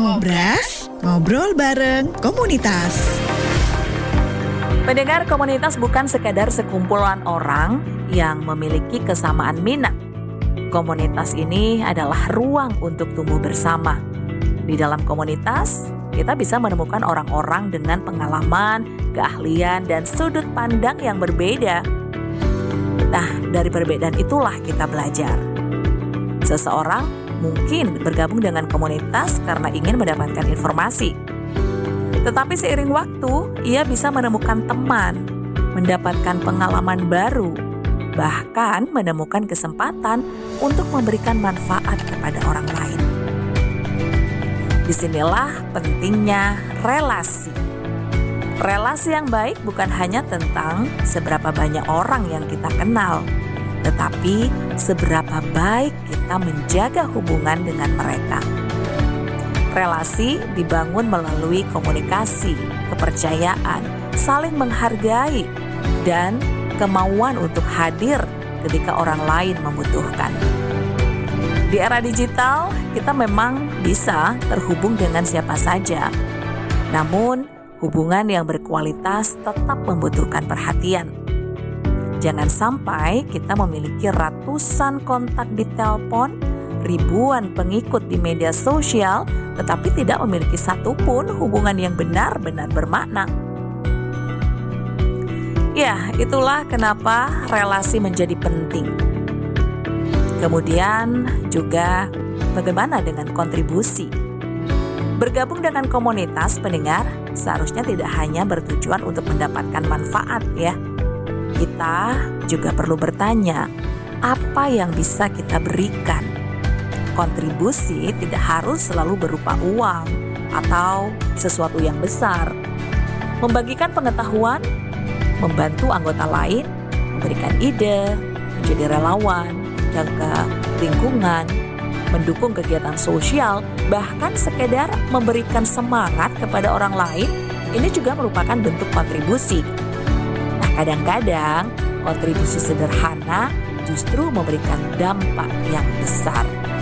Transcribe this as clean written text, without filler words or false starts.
Ngobras, ngobrol bareng komunitas. Pendengar, komunitas bukan sekadar sekumpulan orang yang memiliki kesamaan minat. Komunitas ini adalah ruang untuk tumbuh bersama. Di dalam komunitas, kita bisa menemukan orang-orang dengan pengalaman, keahlian, dan sudut pandang yang berbeda. Nah, dari perbedaan itulah kita belajar. Seseorang mungkin bergabung dengan komunitas karena ingin mendapatkan informasi. Tetapi seiring waktu, ia bisa menemukan teman, mendapatkan pengalaman baru, bahkan menemukan kesempatan untuk memberikan manfaat kepada orang lain. Disinilah pentingnya relasi. Relasi yang baik bukan hanya tentang seberapa banyak orang yang kita kenal, tetapi seberapa baik kita menjaga hubungan dengan mereka. Relasi dibangun melalui komunikasi, kepercayaan, saling menghargai, dan kemauan untuk hadir ketika orang lain membutuhkan. Di era digital, kita memang bisa terhubung dengan siapa saja. Namun, hubungan yang berkualitas tetap membutuhkan perhatian. Jangan sampai kita memiliki ratusan kontak di telepon, ribuan pengikut di media sosial, tetapi tidak memiliki satupun hubungan yang benar-benar bermakna. Ya, itulah kenapa relasi menjadi penting. Kemudian juga bagaimana dengan kontribusi? Bergabung dengan komunitas, pendengar, seharusnya tidak hanya bertujuan untuk mendapatkan manfaat ya. Kita juga perlu bertanya, apa yang bisa kita berikan? Kontribusi tidak harus selalu berupa uang atau sesuatu yang besar. Membagikan pengetahuan, membantu anggota lain, memberikan ide, menjadi relawan, jaga lingkungan, mendukung kegiatan sosial, bahkan sekedar memberikan semangat kepada orang lain, ini juga merupakan bentuk kontribusi. Nah, kadang-kadang kontribusi sederhana justru memberikan dampak yang besar.